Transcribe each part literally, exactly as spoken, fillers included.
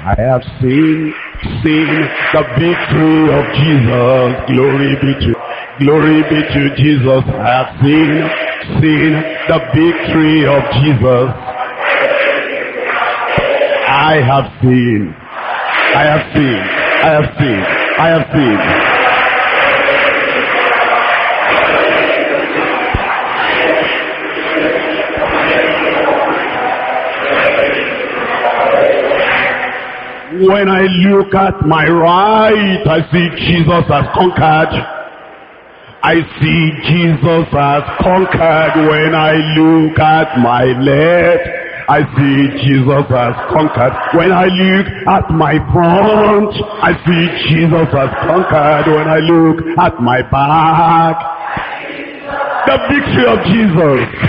I have seen, seen the victory of Jesus. Glory be to, glory be to Jesus. I have seen, seen the victory of Jesus. I have seen, I have seen, I have seen, I have seen. When I look at my right, I see Jesus has conquered. I see Jesus has conquered. When I look at my left, I see Jesus has conquered. When I look at my front, I see Jesus has conquered. When I look at my back, the victory of Jesus.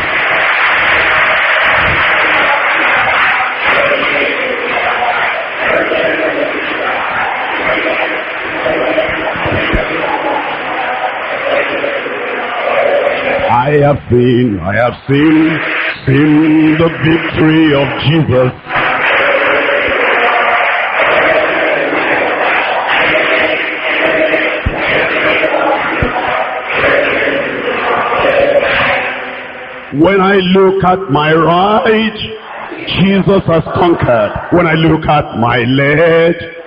I have seen, I have seen, seen the victory of Jesus. When I look at my right, Jesus has conquered. When I look at my left,